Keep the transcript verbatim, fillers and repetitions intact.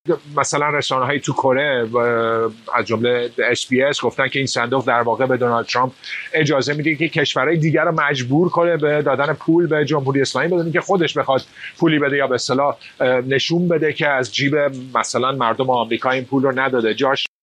مثلا رسانه‌های تو کره از جمله اس بی اس گفتن که این صندوق در واقع به دونالد ترامپ اجازه میده که کشورهای دیگر رو مجبور کنه به دادن پول به جمهوری اسلامی بدون که خودش بخواد پولی بده یا به اصطلاح نشون بده که از جیب مثلا مردم آمریکا این پول رو نداده. جاش